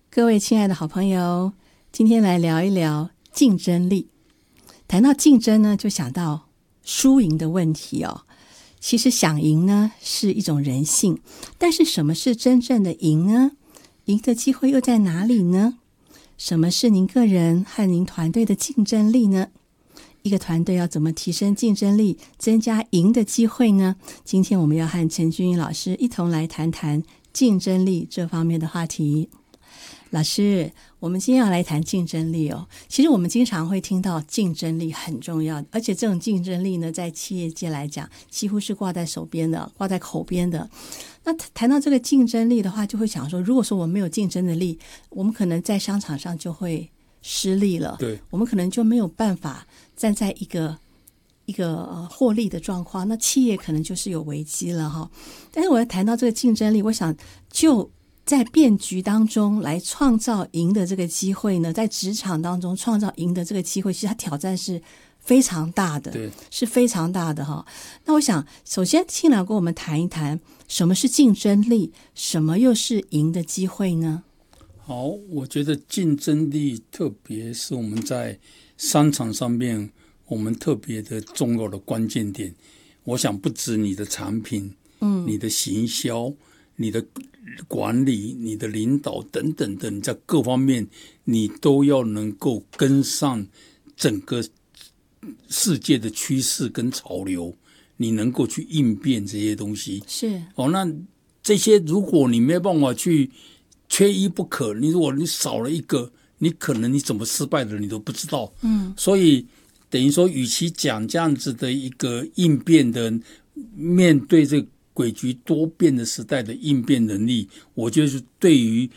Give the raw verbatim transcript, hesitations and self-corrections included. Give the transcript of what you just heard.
各位亲爱的好朋友，今天来聊一聊竞争力。谈到竞争呢，就想到输赢的问题哦。其实想赢呢是一种人性，但是什么是真正的赢呢？赢的机会又在哪里呢？什么是您个人和您团队的竞争力呢？一个团队要怎么提升竞争力，增加赢的机会呢？今天我们要和陈君仪老师一同来谈谈竞争力这方面的话题。老师，我们今天要来谈竞争力哦。其实我们经常会听到竞争力很重要，而且这种竞争力呢，在企业界来讲，几乎是挂在手边的，挂在口边的。那谈到这个竞争力的话，就会想说，如果说我们没有竞争的力，我们可能在商场上就会失利了。 对， 我们可能就没有办法站在一个一个、呃、获利的状况，那企业可能就是有危机了哈。但是我要谈到这个竞争力，我想就在变局当中来创造赢的这个机会呢，在职场当中创造赢的这个机会，其实它挑战是非常大的， 对， 是非常大的哈。那我想，首先请来跟我们谈一谈，什么是竞争力，什么又是赢的机会呢？ 好，我觉得竞争力，特别是我们在商场上面，我们特别的重要的关键点。我想不止你的产品，嗯，你的行销，你的管理，你的领导等等的，你在各方面你都要能够跟上整个世界的趋势跟潮流，你能够去应变这些东西。 是哦，那这些如果你没有办法去缺一不可，你如果你少了一个，你可能你怎么失败的你都不知道。嗯，所以等于说，与其讲这样子的一个应变的，面对这个诡谲多变的时代的应变能力，我觉得是对于